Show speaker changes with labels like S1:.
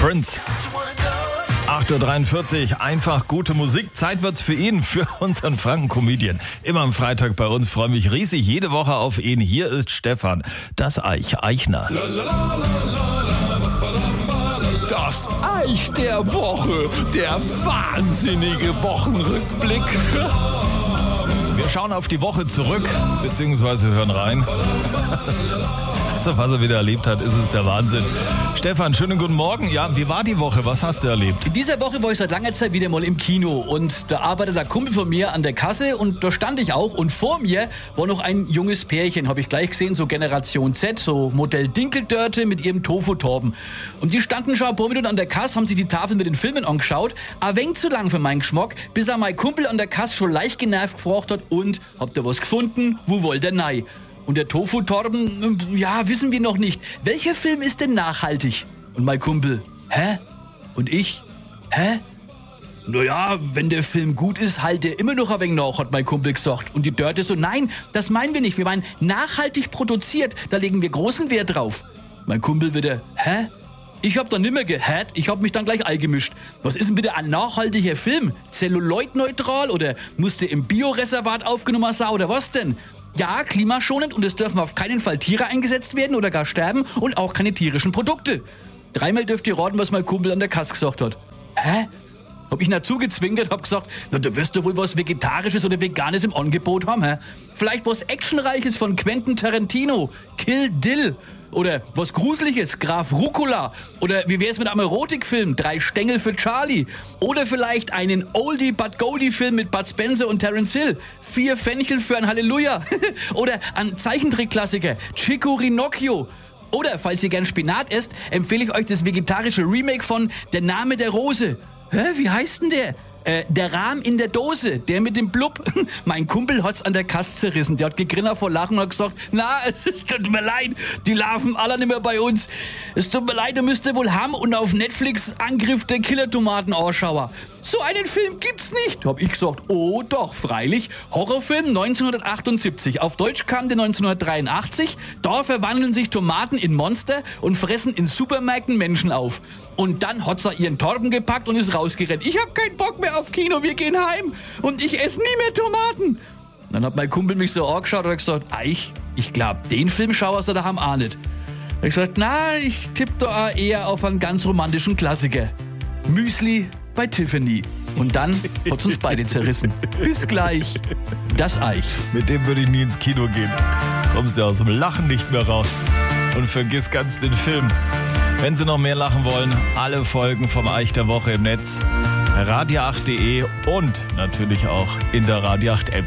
S1: Prince. 8.43 Uhr, einfach gute Musik. Zeit wird's für ihn, für unseren Franken-Comedian. Immer am Freitag bei uns, freue mich riesig jede Woche auf ihn. Hier ist Stefan, das Eichner.
S2: Das Eich der Woche, der wahnsinnige Wochenrückblick.
S1: Wir schauen auf die Woche zurück, beziehungsweise hören rein. Also, was er wieder erlebt hat, ist es der Wahnsinn. Stefan, schönen guten Morgen. Ja, wie war die Woche? Was hast du erlebt?
S3: In dieser Woche war ich seit langer Zeit wieder mal im Kino und da arbeitet ein Kumpel von mir an der Kasse und da stand ich auch und vor mir war noch ein junges Pärchen, habe ich gleich gesehen, so Generation Z, so Modell Dinkeldörte mit ihrem Tofu-Torben. Und die standen schon ein paar Minuten an der Kasse, haben sich die Tafel mit den Filmen angeschaut, ein wenig zu lang für meinen Geschmack, bis er mein Kumpel an der Kasse schon leicht genervt gefragt hat und, habt ihr was gefunden? Wo wollt ihr nein? Und der Tofu-Torben, ja, wissen wir noch nicht. Welcher Film ist denn nachhaltig? Und mein Kumpel, hä? Und ich, hä? Naja, wenn der Film gut ist, halt der immer noch ein wenig nach, hat mein Kumpel gesagt. Und die Dörte so, nein, das meinen wir nicht. Wir meinen nachhaltig produziert, da legen wir großen Wert drauf. Mein Kumpel wieder, hä? Ich hab dann nimmer gehät, ich hab mich dann gleich eingemischt. Was ist denn bitte ein nachhaltiger Film? Zelluloidneutral oder musste im Bioreservat aufgenommen sein oder was denn? Ja, klimaschonend und es dürfen auf keinen Fall Tiere eingesetzt werden oder gar sterben und auch keine tierischen Produkte. Dreimal dürft ihr raten, was mein Kumpel an der Kasse gesagt hat. Hä? Hab ich dazu gezwinkert, hab gesagt, na, du wirst doch wohl was Vegetarisches oder Veganes im Angebot haben, hä? Vielleicht was Actionreiches von Quentin Tarantino, Kill Dill. Oder was Gruseliges, Graf Rucola. Oder wie wär's mit einem Erotikfilm, 3 Stängel für Charlie. Oder vielleicht einen Oldie-but-Goldie-Film mit Bud Spencer und Terence Hill, 4 Fenchel für ein Halleluja. Oder ein Zeichentrickklassiker, Chico Rinocchio. Oder, falls ihr gern Spinat esst, empfehle ich euch das vegetarische Remake von Der Name der Rose. Hä, wie heißt denn der? Der Rahm in der Dose, der mit dem Blub. Mein Kumpel hat's an der Kasse zerrissen. Der hat gegrinnert vor Lachen und hat gesagt, na, es tut mir leid, die laufen alle nicht mehr bei uns. Es tut mir leid, du müsst ihr wohl haben und auf Netflix Angriff der Killertomaten anschauen. So einen Film gibt's nicht. Hab ich gesagt, oh doch, freilich. Horrorfilm 1978. Auf Deutsch kam der 1983. Da verwandeln sich Tomaten in Monster und fressen in Supermärkten Menschen auf. Und dann hat's er ihren Torben gepackt und ist rausgerannt. Ich hab keinen Bock mehr auf Kino, wir gehen heim. Und ich esse nie mehr Tomaten. Dann hat mein Kumpel mich so angeschaut und hat gesagt, ich glaub, den Film schauerst du daheim auch nicht. Ich hab gesagt, na, ich tippe da eher auf einen ganz romantischen Klassiker. Müsli bei Tiffany. Und dann hat's uns beide zerrissen. Bis gleich. Das Eich.
S1: Mit dem würde ich nie ins Kino gehen. Kommst du aus dem Lachen nicht mehr raus. Und vergiss ganz den Film. Wenn Sie noch mehr lachen wollen, alle Folgen vom Eich der Woche im Netz, radio8.de und natürlich auch in der Radio 8 App.